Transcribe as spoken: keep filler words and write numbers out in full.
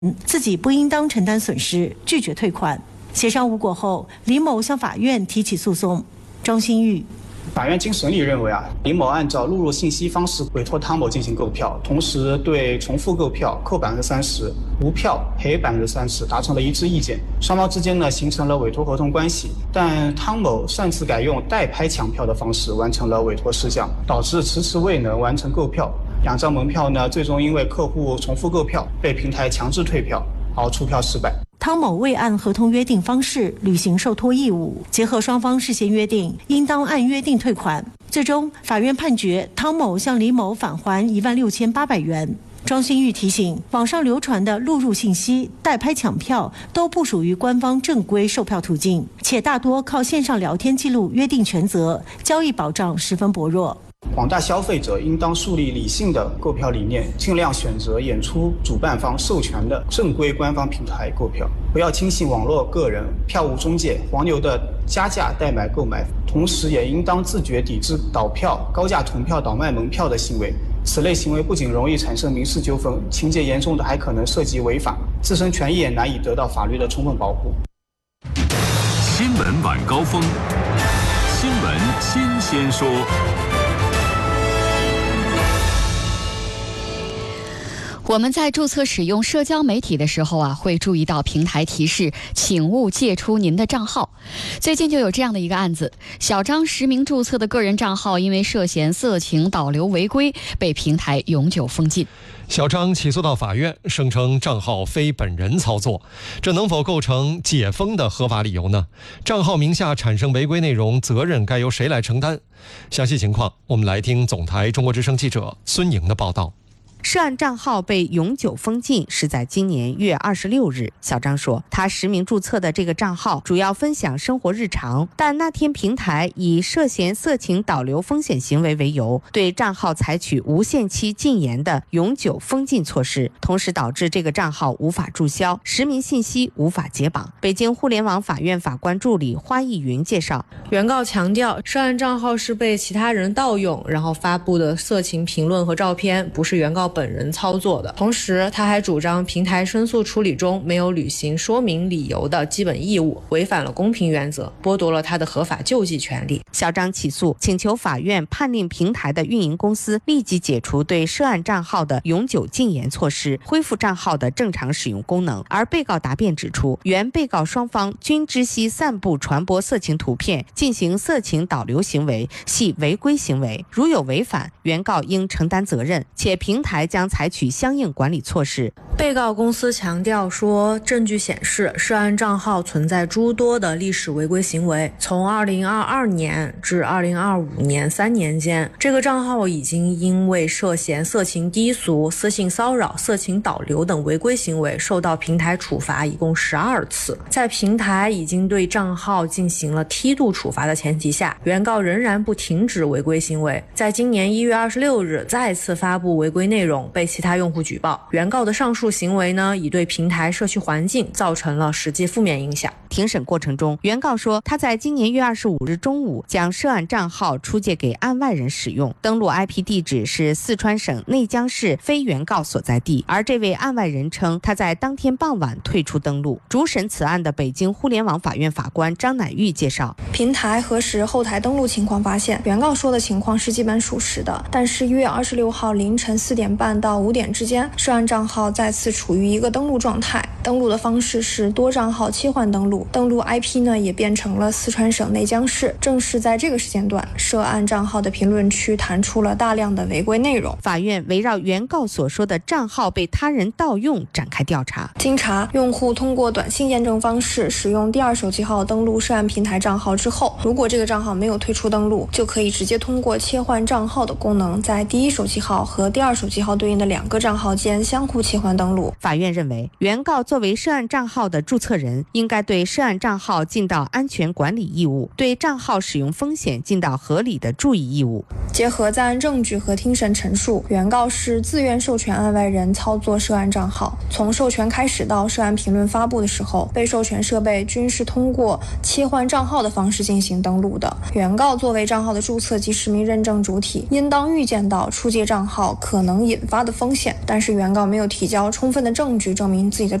自己不应当承担损失，拒绝退款。协商无果后，李某向法院提起诉讼。张馨予。 法院经审理认为啊，李某按照录入信息方式委托汤某进行购票，同时对重复购票扣百分之三十，无票赔百分之三十，达成了一致意见。双方之间呢形成了委托合同关系，但汤某擅自改用代拍抢票的方式完成了委托事项，导致迟迟未能完成购票。两张门票呢，最终因为客户重复购票被平台强制退票，而出票失败。 汤某未按合同约定方式履行受托义务，结合双方事先约定，应当按约定退款。最终，法院判决汤某向李某返还一万六千八百元。张馨予提醒，网上流传的录入信息、代拍抢票都不属于官方正规售票途径，且大多靠线上聊天记录约定权责，交易保障十分薄弱。 广大消费者应当树立理性的购票理念，尽量选择演出主办方授权的正规官方平台购票，不要轻信网络个人、票务中介、黄牛的加价代买购买。同时，也应当自觉抵制倒票、高价囤票、倒卖门票的行为。此类行为不仅容易产生民事纠纷，情节严重的还可能涉及违法，自身权益也难以得到法律的充分保护。 新闻晚高峰，新闻新鲜说。 我们在注册使用社交媒体的时候啊，会注意到平台提示请勿借出您的账号。最近就有这样的一个案子，小张实名注册的个人账号因为涉嫌色情导流违规，被平台永久封禁。 小张起诉到法院，声称账号非本人操作，这能否构成解封的合法理由呢？账号名下产生违规内容，责任该由谁来承担？详细情况，我们来听总台中国之声记者孙莹的报道。 涉案账号被永久封禁是在今年月二十六日。小张说，他实名注册的这个账号主要分享生活日常，但那天平台以涉嫌色情导流风险行为为由，对账号采取无限期禁言的永久封禁措施，同时导致这个账号无法注销，实名信息无法解绑。北京互联网法院法官助理花艺云介绍， 原告强调，涉案账号是被其他人盗用，然后发布的色情评论和照片不是原告本人操作的。同时，他还主张平台申诉处理中没有履行说明理由的基本义务，违反了公平原则，剥夺了他的合法救济权利。 小张起诉，请求法院判令平台的运营公司立即解除对涉案账号的永久禁言措施，恢复账号的正常使用功能。而被告答辩指出，原被告双方均知悉散布传播色情图片、进行色情导流行为系违规行为，如有违反，原告应承担责任，且平台将采取相应管理措施。 被告公司强调说，证据显示涉案账号存在诸多的历史违规行为，从二零二二年至二零二五年三年间，这个账号已经因为涉嫌色情低俗、私信骚扰、色情导流等违规行为受到平台处罚一共十二次。在平台已经对账号进行了梯度处罚的前提下，原告仍然不停止违规行为，在今年一月二十六日再次发布违规内容，被其他用户举报。原告的上述行为呢，已对平台社区环境造成了实际负面影响。 庭审过程中，原告说，他在今年月二十五日中午将涉案账号出借给案外人使用，登录 I P 地址是四川省内江市非原告所在地，而这位案外人称他在当天傍晚退出登录。主审此案的北京互联网法院法官张乃玉介绍， 平台核实后台登录情况发现，原告说的情况是基本属实的，但是一月二十六号凌晨四点半到五点之间，涉案账号再次处于一个登录状态，登录的方式是多账号切换登录，登录 I P 呢也变成了四川省内江市。正是在这个时间段，涉案账号的评论区弹出了大量的违规内容。 法院围绕原告所说的账号被他人盗用展开调查。 经查，用户通过短信验证方式使用第二手机号登录涉案平台账号之后，如果这个账号没有退出登录，就可以直接通过切换账号的功能，在第一手机号和第二手机号对应的两个账号间相互切换登录。 法院认为，原告作为涉案账号的注册人，应该对涉案账号尽到安全管理义务，对账号使用风险尽到合理的注意义务。 结合在案证据和庭审陈述，原告是自愿授权案外人操作涉案账号，从授权开始到涉案评论发布的时候，被授权设备均是通过切换账号的方式进行登录的。原告作为账号的注册及实名认证主体，应当预见到出借账号可能引发的风险，但是原告没有提交充分的证据证明自己的